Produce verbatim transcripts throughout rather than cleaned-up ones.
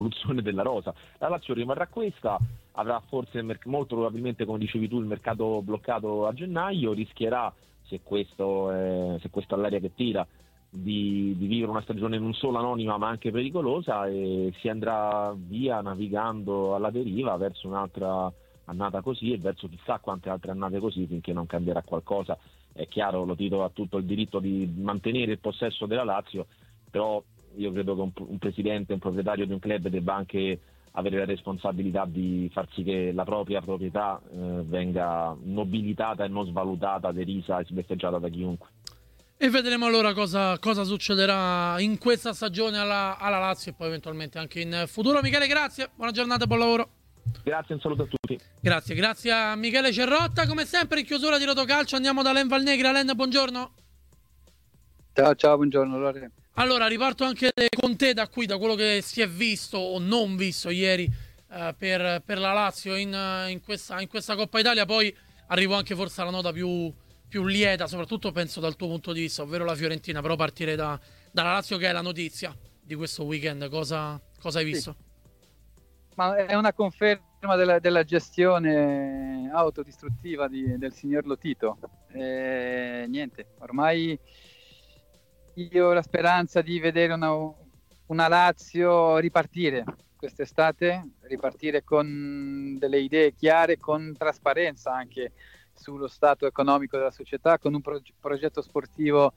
evoluzione della rosa. La Lazio rimarrà questa, avrà forse il merc- molto probabilmente, come dicevi tu, il mercato bloccato a gennaio, rischierà, se questo è, se questa è l'aria che tira, di, di vivere una stagione non solo anonima ma anche pericolosa, e si andrà via navigando alla deriva verso un'altra annata così e verso chissà quante altre annate così, finché non cambierà qualcosa. È chiaro, lo Tito ha tutto il diritto di mantenere il possesso della Lazio, però io credo che un, un presidente, un proprietario di un club debba anche avere la responsabilità di far sì che la propria proprietà eh, venga nobilitata e non svalutata, derisa e sbeffeggiata da chiunque. E vedremo allora cosa, cosa succederà in questa stagione alla, alla Lazio e poi eventualmente anche in futuro. Michele, grazie, buona giornata e buon lavoro. Grazie, un saluto a tutti. Grazie, grazie a Michele Cerrotta. Come sempre in chiusura di Rotocalcio andiamo da Len Valnegri. Len, buongiorno. Ciao, ciao, buongiorno Lore. Allora, riparto anche con te da qui, da quello che si è visto o non visto ieri eh, per, per la Lazio in, in, questa, in questa Coppa Italia. Poi arrivo anche forse alla nota più, più lieta, soprattutto penso dal tuo punto di vista, ovvero la Fiorentina. Però partirei da, dalla Lazio, che è la notizia di questo weekend. Cosa, cosa hai visto? Sì. Ma è una conferma della, della gestione autodistruttiva di, del signor Lotito. E, niente, ormai io ho la speranza di vedere una, una Lazio ripartire quest'estate, ripartire con delle idee chiare, con trasparenza anche sullo stato economico della società, con un pro- progetto sportivo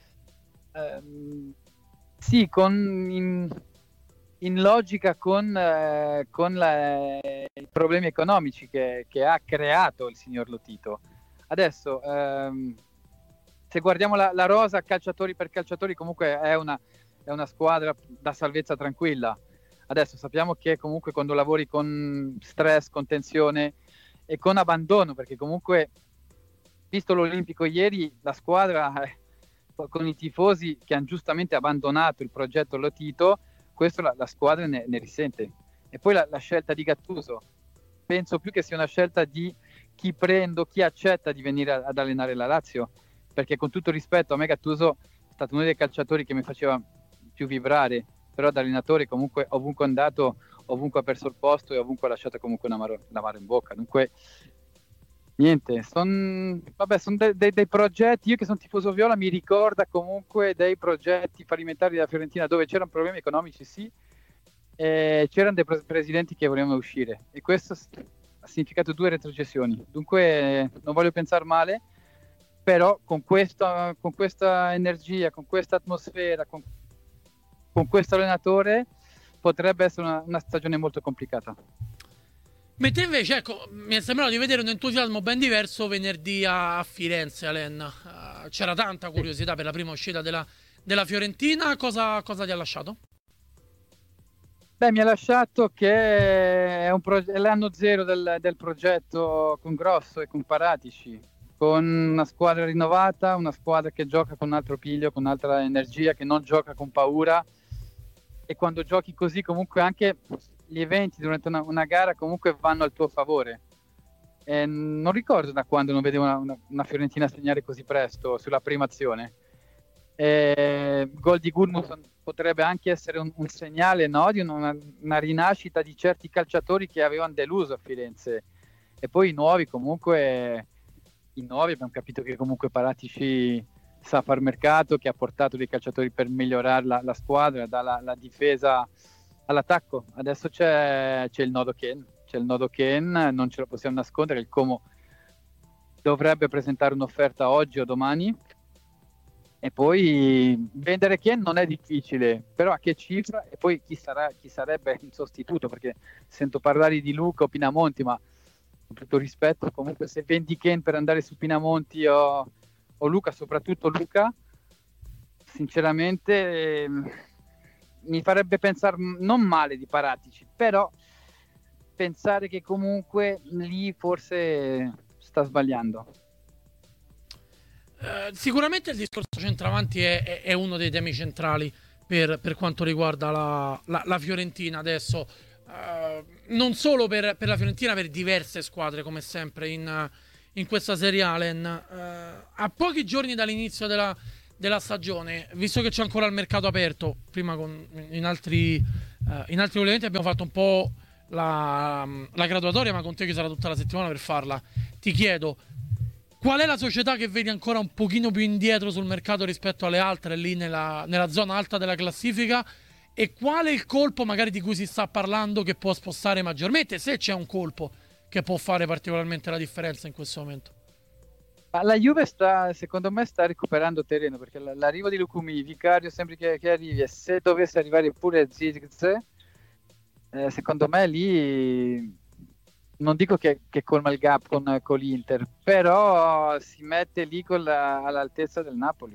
ehm, sì, con in, in logica con, eh, con la, i problemi economici che, che ha creato il signor Lotito. Adesso ehm, se guardiamo la, la rosa calciatori per calciatori, comunque è una, è una squadra da salvezza tranquilla. Adesso sappiamo che comunque quando lavori con stress, con tensione e con abbandono, perché comunque visto l'Olimpico ieri, la squadra eh, con i tifosi che hanno giustamente abbandonato il progetto Lotito, questo la, la squadra ne, ne risente. E poi la, la scelta di Gattuso, penso più che sia una scelta di chi prendo, chi accetta di venire a, ad allenare la Lazio, perché con tutto rispetto a me Gattuso è stato uno dei calciatori che mi faceva più vibrare, però da allenatore comunque ovunque è andato, ovunque ha perso il posto e ovunque ha lasciato comunque una amaro, l'amaro in bocca. Dunque niente, sono son de, de, dei progetti, io che sono tifoso viola mi ricorda comunque dei progetti fallimentari della Fiorentina dove c'erano problemi economici, sì, e c'erano dei pre- presidenti che volevano uscire, e questo ha significato due retrocessioni. Dunque non voglio pensare male, però con questa, con questa energia, con questa atmosfera, con, con questo allenatore potrebbe essere una, una stagione molto complicata. Mentre invece, ecco, mi è sembrato di vedere un entusiasmo ben diverso venerdì a Firenze, Alen. Uh, c'era tanta curiosità per la prima uscita della, della Fiorentina. Cosa, cosa ti ha lasciato? Beh, mi ha lasciato che è, un pro- è l'anno zero del, del progetto con Grosso e con Paratici, con una squadra rinnovata, una squadra che gioca con un altro piglio, con un'altra energia, che non gioca con paura, e quando giochi così comunque anche gli eventi durante una, una gara comunque vanno al tuo favore. E non ricordo da quando non vedevo una, una, una Fiorentina segnare così presto sulla prima azione. Il gol di Gudmundsson potrebbe anche essere un, un segnale, no, di una, una rinascita di certi calciatori che avevano deluso a Firenze, e poi i nuovi comunque i nuovi abbiamo capito che comunque Paratici sa far mercato, che ha portato dei calciatori per migliorare la, la squadra, dalla la difesa all'attacco. Adesso c'è, c'è il nodo Ken, c'è il nodo Ken, non ce lo possiamo nascondere. Il Como dovrebbe presentare un'offerta oggi o domani, e poi vendere Ken non è difficile, però a che cifra? E poi chi sarà, chi sarebbe il sostituto? Perché sento parlare di Luca o Pinamonti, ma con tutto rispetto, comunque se vendi Ken per andare su Pinamonti o, o Luca, soprattutto Luca, sinceramente eh, mi farebbe pensare non male di Paratici, però pensare che comunque lì forse sta sbagliando. Eh, sicuramente il discorso centravanti è, è, è uno dei temi centrali per, per quanto riguarda la, la, la Fiorentina adesso. Uh, non solo per, per la Fiorentina, per diverse squadre come sempre in, in questa Serie A, Alen. Uh, a pochi giorni dall'inizio della, della stagione, visto che c'è ancora il mercato aperto, prima con, in altri uh, in altri collegamenti abbiamo fatto un po' la, la graduatoria, ma con te che sarà tutta la settimana per farla, ti chiedo qual è la società che vedi ancora un pochino più indietro sul mercato rispetto alle altre, lì nella, nella zona alta della classifica, e qual è il colpo magari di cui si sta parlando che può spostare maggiormente, se c'è un colpo che può fare particolarmente la differenza in questo momento? La Juve sta, secondo me, sta recuperando terreno, perché l'arrivo di Lukumi, Vicario sempre che, che arrivi, e se dovesse arrivare pure Zirkzee, eh, secondo me lì non dico che, che colma il gap con, con l'Inter, però si mette lì con la, all'altezza del Napoli.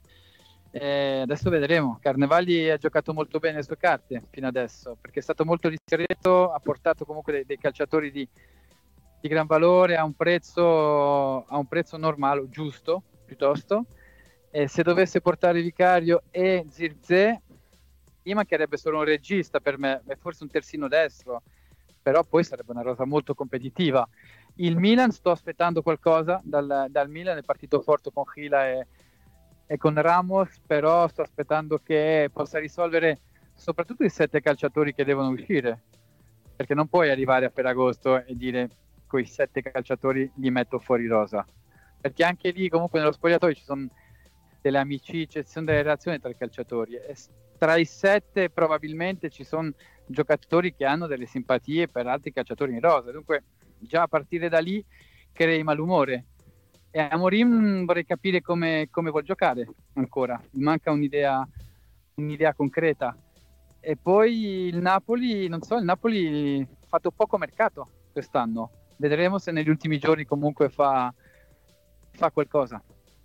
Eh, adesso vedremo. Carnevali ha giocato molto bene le sue carte fino adesso, perché è stato molto discreto, ha portato comunque dei, dei calciatori di di gran valore a un prezzo a un prezzo normale, giusto, piuttosto. E se dovesse portare Vicario e Zirkzee, gli mancherebbe solo un regista per me, e forse un terzino destro, però poi sarebbe una rosa molto competitiva. Il Milan, sto aspettando qualcosa dal, dal Milan, è partito forte con Gila e, e con Ramos, però sto aspettando che possa risolvere soprattutto i sette calciatori che devono uscire, perché non puoi arrivare a Ferragosto e dire quei sette calciatori li metto fuori rosa, perché anche lì comunque nello spogliatoio ci sono delle amicizie, ci sono delle relazioni tra i calciatori, e tra i sette probabilmente ci sono giocatori che hanno delle simpatie per altri calciatori in rosa, dunque già a partire da lì crei malumore. E Amorim vorrei capire come, come vuol giocare ancora, mi manca un'idea un'idea concreta. E poi il Napoli, non so, il Napoli ha fatto poco mercato quest'anno. Vedremo se negli ultimi giorni comunque fa, fa qualcosa.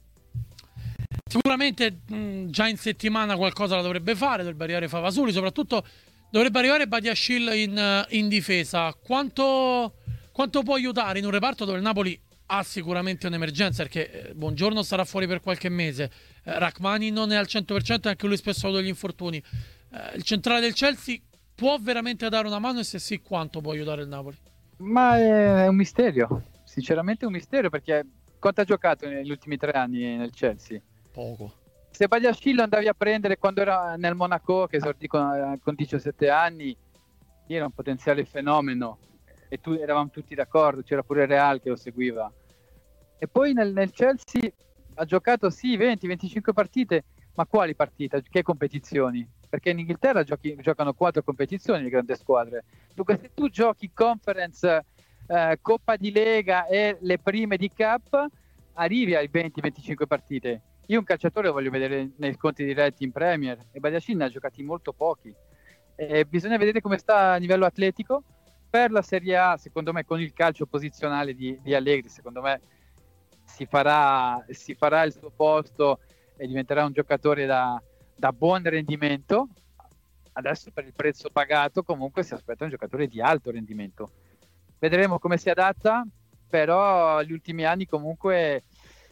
Sicuramente mh, già in settimana qualcosa la dovrebbe fare, dovrebbe arrivare Favasoli, soprattutto dovrebbe arrivare Badiashile in, in difesa. Quanto, quanto può aiutare in un reparto dove il Napoli ha sicuramente un'emergenza, perché eh, Buongiorno sarà fuori per qualche mese, eh, Rachmani non è al cento per cento e anche lui spesso ha avuto degli infortuni. Eh, il centrale del Chelsea può veramente dare una mano, e se sì, quanto può aiutare il Napoli? Ma è un misterio, sinceramente è un misterio, perché quanto ha giocato negli ultimi tre anni nel Chelsea? Poco. Se Badiashile andavi a prendere quando era nel Monaco, che esordì con, con diciassette anni, era un potenziale fenomeno e tu, eravamo tutti d'accordo, c'era pure Real che lo seguiva. E poi nel, nel Chelsea ha giocato sì venti venticinque partite, ma quali partite? Che competizioni? Perché in Inghilterra giochi, giocano quattro competizioni le grandi squadre. Dunque se tu giochi Conference, eh, Coppa di Lega e le prime di Cup, arrivi ai venti venticinque partite. Io un calciatore lo voglio vedere nei conti diretti in Premier, e Badiashile ne ha giocati molto pochi. E bisogna vedere come sta a livello atletico. Per la Serie A, secondo me, con il calcio posizionale di, di Allegri, secondo me si farà, si farà il suo posto e diventerà un giocatore da, da buon rendimento. Adesso per il prezzo pagato comunque si aspetta un giocatore di alto rendimento. Vedremo come si adatta, però gli ultimi anni comunque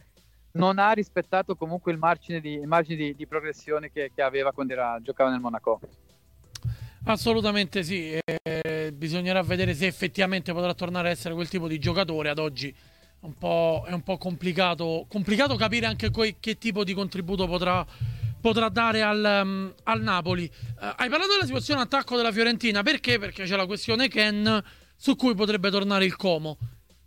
non ha rispettato comunque il margine di, il margine di, di progressione che, che aveva quando era, giocava nel Monaco. Assolutamente sì, eh, bisognerà vedere se effettivamente potrà tornare a essere quel tipo di giocatore. Ad oggi è un po', è un po' complicato, complicato capire anche que- che tipo di contributo potrà, potrà dare al, um, al Napoli. Uh, hai parlato della situazione attacco della Fiorentina, perché? Perché c'è la questione Ken, su cui potrebbe tornare il Como.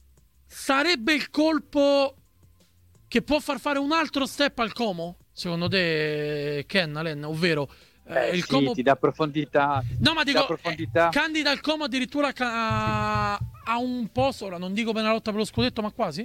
Sarebbe il colpo che può far fare un altro step al Como, secondo te, Ken, Alen, ovvero Eh, il sì, Como ti dà profondità. No, ma dico, profondità. eh, candida il Como addirittura a, sì. a un posto, ora non dico per la lotta per lo scudetto, ma quasi?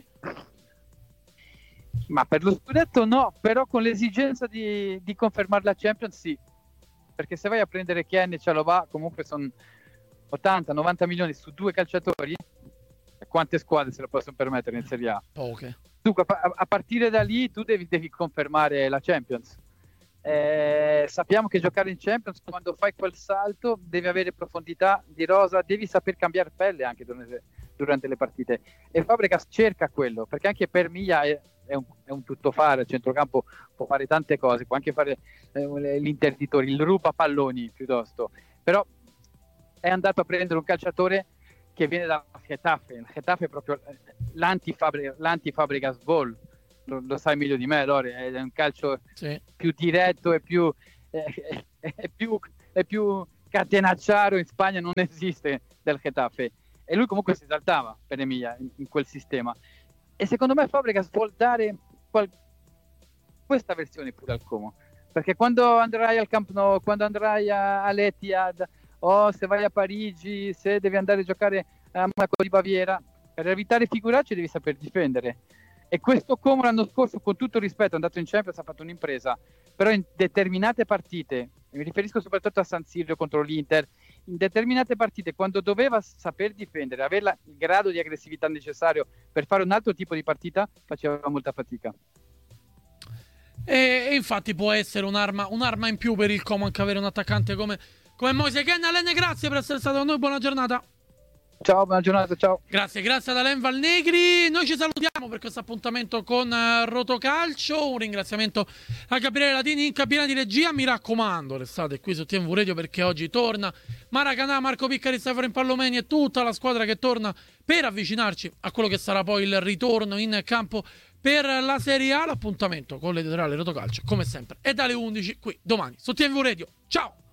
Ma per lo scudetto no, però con l'esigenza di, di confermare la Champions sì, perché se vai a prendere Ken e Cialobà comunque sono ottanta novanta milioni su due calciatori, quante squadre se lo possono permettere in Serie A? Poche. Dunque a, a partire da lì tu devi, devi confermare la Champions. Eh, sappiamo che giocare in Champions, quando fai quel salto, devi avere profondità di rosa, devi saper cambiare pelle anche durante, durante le partite, e Fabregas cerca quello, perché anche per Miglia è, è, un, è un tuttofare, il centrocampo può fare tante cose, può anche fare eh, l'interditore, il ruba palloni piuttosto, però è andato a prendere un calciatore che viene da Getafe. Il Getafe è proprio l'anti-Fabregas ball, lo, lo sai meglio di me, Lore, è un calcio sì. più diretto e più, eh, è più, è più catenacciaro in Spagna non esiste del Getafe, e lui comunque si esaltava per Emilia in, in quel sistema, e secondo me Fabregas vuol dare qual- questa versione pure al Como, perché quando andrai al Camp Nou, quando andrai a, all'Etihad, o se vai a Parigi, se devi andare a giocare a Monaco di Baviera, per evitare figuracce devi saper difendere. E questo Como l'anno scorso, con tutto il rispetto, è andato in Champions, ha fatto un'impresa, però in determinate partite, mi riferisco soprattutto a San Siro contro l'Inter, in determinate partite, quando doveva saper difendere, avere la, il grado di aggressività necessario per fare un altro tipo di partita, faceva molta fatica. E, e infatti può essere un'arma, un'arma in più per il Como anche avere un attaccante come, come Moise Kean. Alain, grazie per essere stato con noi, buona giornata. Ciao, buona giornata, ciao. Grazie, grazie ad Alain Valnegri. Noi ci salutiamo per questo appuntamento con uh, Rotocalcio. Un ringraziamento a Gabriele Latini in cabina di regia. Mi raccomando, restate qui su T M V Radio perché oggi torna Maracanã, Marco Piccari, Stefano Impallomeni e tutta la squadra che torna per avvicinarci a quello che sarà poi il ritorno in campo per la Serie A. L'appuntamento con l'editoriale Rotocalcio, come sempre, è dalle undici qui domani su T M V Radio. Ciao!